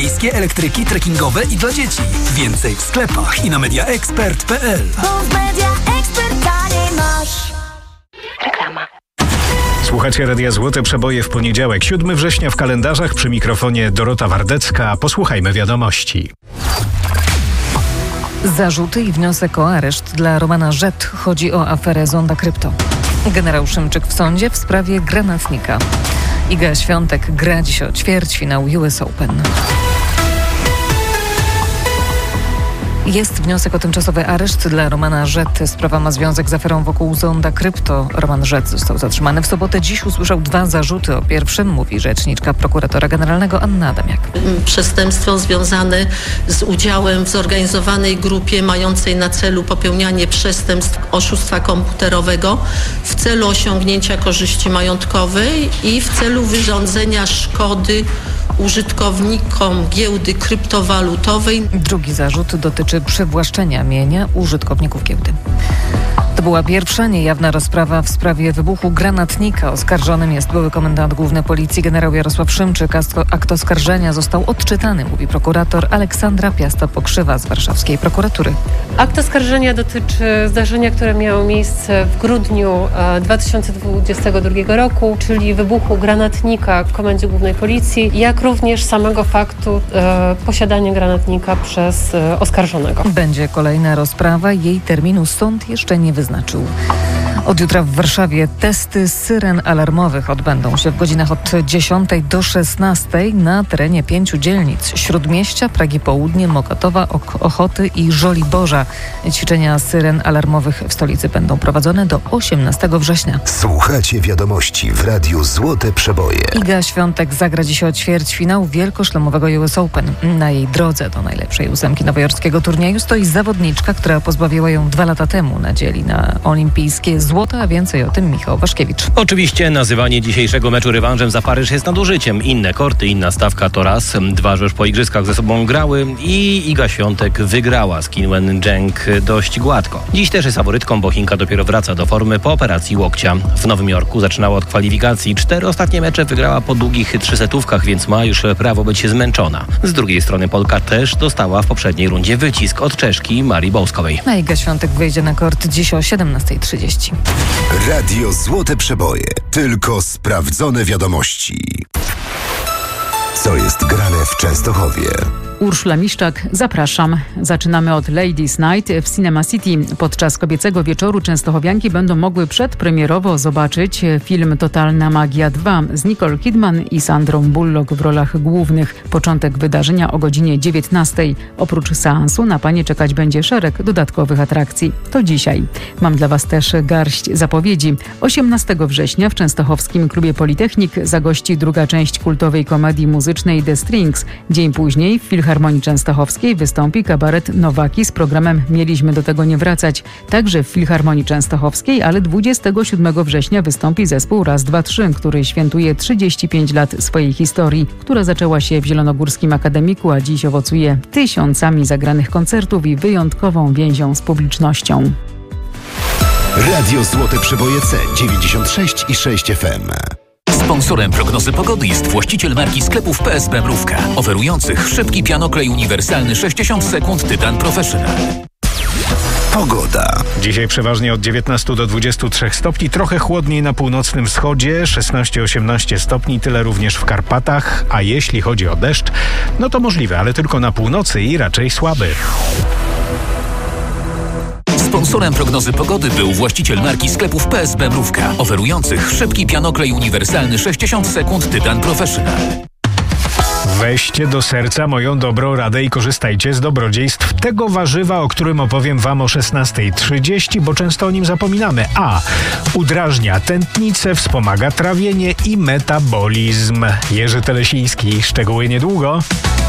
Miejskie elektryki trekkingowe i dla dzieci. Więcej w sklepach i na mediaexpert.pl. Reklama. Słuchacie Radia Złote Przeboje w poniedziałek, 7 września w kalendarzach, przy mikrofonie Dorota Wardecka. Posłuchajmy wiadomości. Zarzuty i wniosek o areszt dla Romana Rzet. Chodzi o aferę Zonda Krypto. Generał Szymczyk w sądzie w sprawie granatnika. Iga Świątek gra dziś o ćwierćfinał US Open. Jest wniosek o tymczasowy areszt dla Romana Rzet. Sprawa ma związek z aferą wokół Zonda Krypto. Roman Rzet został zatrzymany w sobotę. Dziś usłyszał 2 zarzuty. O pierwszym mówi rzeczniczka prokuratora generalnego Anna Adamiak. Przestępstwo związane z udziałem w zorganizowanej grupie mającej na celu popełnianie przestępstw oszustwa komputerowego w celu osiągnięcia korzyści majątkowej i w celu wyrządzenia szkody użytkownikom giełdy kryptowalutowej. Drugi zarzut dotyczy przywłaszczenia mienia użytkowników giełdy. To była pierwsza niejawna rozprawa w sprawie wybuchu granatnika. Oskarżonym jest były komendant główny policji generał Jarosław Szymczyk. Akt oskarżenia został odczytany, mówi prokurator Aleksandra Piasta-Pokrzywa z warszawskiej prokuratury. Akt oskarżenia dotyczy zdarzenia, które miało miejsce w grudniu 2022 roku, czyli wybuchu granatnika w Komendzie Głównej Policji, jak również samego faktu posiadania granatnika przez oskarżonego. Będzie kolejna rozprawa. Jej terminu sąd jeszcze nie wyznaczył. Od jutra w Warszawie testy syren alarmowych odbędą się w godzinach od 10 do 16 na terenie 5 dzielnic: Śródmieścia, Pragi Południe, Mokatowa, Ochoty i Żoliborza. Ćwiczenia syren alarmowych w stolicy będą prowadzone do 18 września. Słuchacie wiadomości w Radiu Złote Przeboje. Iga Świątek zagra dziś o ćwierćfinał wielkoszlemowego US Open. Na jej drodze do najlepszej 8 nowojorskiego turnieju stoi zawodniczka, która pozbawiła ją 2 lata temu nadziei na olimpijskie złoto, a więcej o tym Michał Waszkiewicz. Oczywiście nazywanie dzisiejszego meczu rewanżem za Paryż jest nadużyciem. Inne korty, inna stawka to raz. 2, że już po igrzyskach ze sobą grały i Iga Świątek wygrała z Qin Zheng dość gładko. Dziś też jest faworytką, bo Chinka dopiero wraca do formy po operacji łokcia. W Nowym Jorku zaczynała od kwalifikacji. 4 ostatnie mecze wygrała po długich 3-setówkach, więc ma już prawo być zmęczona. Z drugiej strony Polka też dostała w poprzedniej rundzie wycisk od Czeszki Marii Bołskowej. A Iga Świątek wyjdzie na kort dziś o 17:30. Radio Złote Przeboje. Tylko sprawdzone wiadomości. Co jest grane w Częstochowie? Urszula Miszczak, zapraszam. Zaczynamy od Ladies Night w Cinema City. Podczas kobiecego wieczoru częstochowianki będą mogły przedpremierowo zobaczyć film Totalna Magia 2 z Nicole Kidman i Sandrą Bullock w rolach głównych. Początek wydarzenia o godzinie 19:00. Oprócz seansu na panie czekać będzie szereg dodatkowych atrakcji. To dzisiaj. Mam dla Was też garść zapowiedzi. 18 września w częstochowskim klubie Politechnik zagości druga część kultowej komedii muzycznej The Strings. Dzień później w Filharmonii Częstochowskiej wystąpi kabaret Nowaki z programem Mieliśmy do tego nie wracać. Także w Filharmonii Częstochowskiej, ale 27 września wystąpi zespół Raz, 2, 3, który świętuje 35 lat swojej historii, która zaczęła się w Zielonogórskim Akademiku, a dziś owocuje tysiącami zagranych koncertów i wyjątkową więzią z publicznością. Radio Złote Przeboje C 96,6 FM. Sponsorem prognozy pogody jest właściciel marki sklepów PSB Mrówka, oferujących szybki pianoklej uniwersalny 60 sekund Tytan Professional. Pogoda. Dzisiaj przeważnie od 19 do 23 stopni, trochę chłodniej na północnym wschodzie, 16-18 stopni, tyle również w Karpatach, a jeśli chodzi o deszcz, no to możliwe, ale tylko na północy i raczej słaby. Sponsorem prognozy pogody był właściciel marki sklepów PSB Mrówka, oferujących szybki pianoklej uniwersalny 60 sekund Tytan Professional. Weźcie do serca moją dobrą radę i korzystajcie z dobrodziejstw tego warzywa, o którym opowiem Wam o 16:30, bo często o nim zapominamy. A. Udrażnia tętnicę, wspomaga trawienie i metabolizm. Jerzy Telesiński. Szczegóły niedługo.